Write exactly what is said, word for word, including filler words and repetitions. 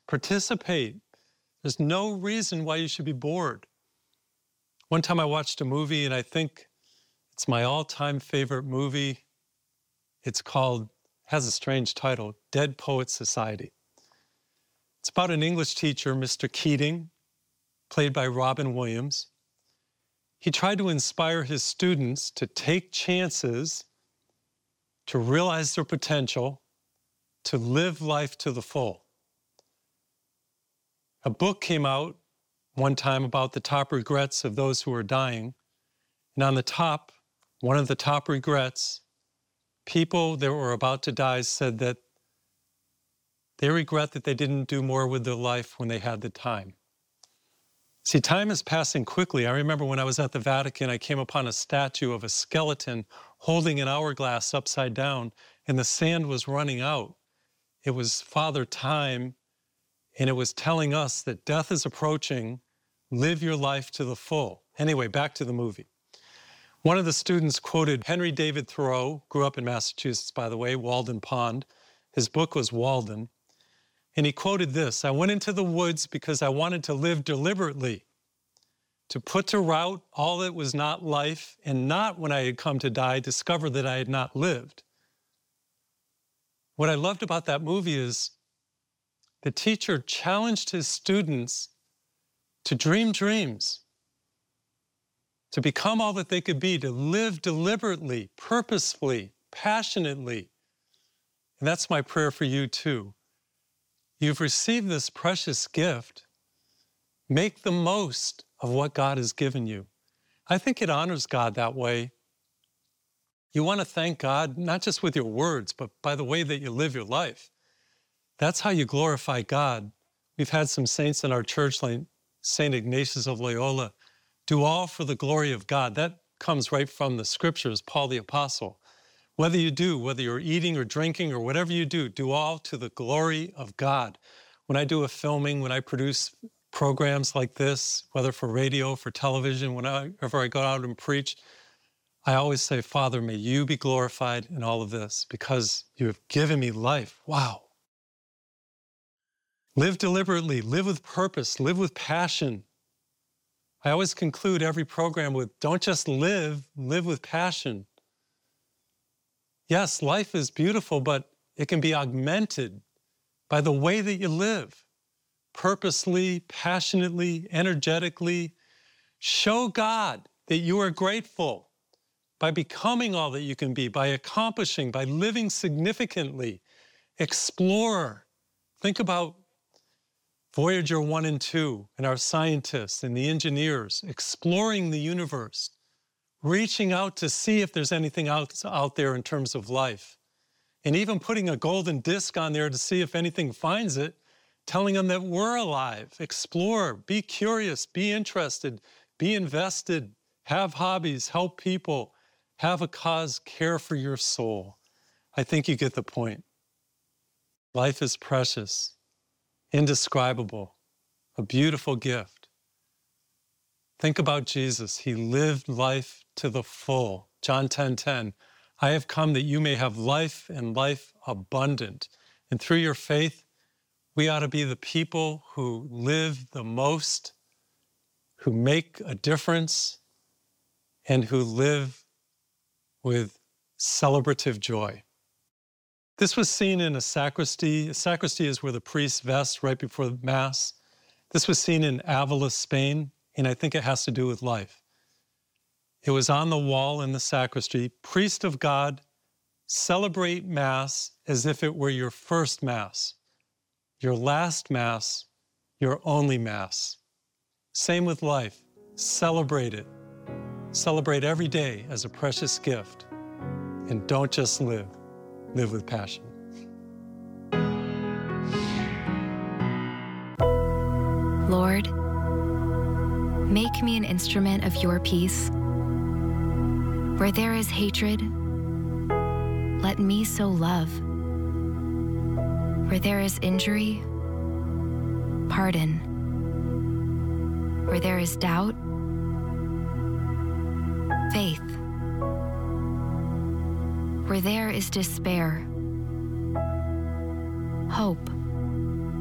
Participate. There's no reason why you should be bored. One time I watched a movie, and I think it's my all-time favorite movie. It's called, has a strange title, Dead Poets Society. It's about an English teacher, Mister Keating, played by Robin Williams. He tried to inspire his students to take chances, to realize their potential, to live life to the full. A book came out one time about the top regrets of those who are dying. And on the top, one of the top regrets, people that were about to die said that they regret that they didn't do more with their life when they had the time. See, time is passing quickly. I remember when I was at the Vatican, I came upon a statue of a skeleton holding an hourglass upside down, and the sand was running out. It was Father Time, and it was telling us that death is approaching. Live your life to the full. Anyway, back to the movie. One of the students quoted Henry David Thoreau, grew up in Massachusetts, by the way, Walden Pond. His book was Walden. And he quoted this: "I went into the woods because I wanted to live deliberately, to put to rout all that was not life, and not, when I had come to die, discover that I had not lived." What I loved about that movie is the teacher challenged his students to dream dreams, to become all that they could be, to live deliberately, purposefully, passionately. And that's my prayer for you too. You've received this precious gift. Make the most of what God has given you. I think it honors God that way. You want to thank God, not just with your words, but by the way that you live your life. That's how you glorify God. We've had some saints in our church, like Saint Ignatius of Loyola, do all for the glory of God. That comes right from the scriptures, Paul the Apostle. Whether you do, whether you're eating or drinking or whatever you do, do all to the glory of God. When I do a filming, when I produce programs like this, whether for radio, for television, whenever I go out and preach, I always say, Father, may you be glorified in all of this because you have given me life. Wow. Live deliberately, live with purpose, live with passion. I always conclude every program with, don't just live, live with passion. Yes, life is beautiful, but it can be augmented by the way that you live. Purposely, passionately, energetically. Show God that you are grateful by becoming all that you can be, by accomplishing, by living significantly. Explore. Think about Voyager one and two and our scientists and the engineers exploring the universe, reaching out to see if there's anything else out there in terms of life, and even putting a golden disc on there to see if anything finds it, telling them that we're alive. Explore, be curious, be interested, be invested, have hobbies, help people, have a cause, care for your soul. I think you get the point. Life is precious, indescribable, a beautiful gift. Think about Jesus. He lived life to the full. John ten ten, I have come that you may have life and life abundant. And through your faith, we ought to be the people who live the most, who make a difference, and who live with celebrative joy. This was seen in a sacristy. A sacristy is where the priests vest right before the Mass. This was seen in Avila, Spain, and I think it has to do with life. It was on the wall in the sacristy. Priest of God, celebrate Mass as if it were your first Mass, your last Mass, your only Mass. Same with life. Celebrate it. Celebrate every day as a precious gift. And don't just live. Live with passion. Lord, make me an instrument of your peace. Where there is hatred, let me sow love. Where there is injury, pardon. Where there is doubt, faith. Where there is despair, hope.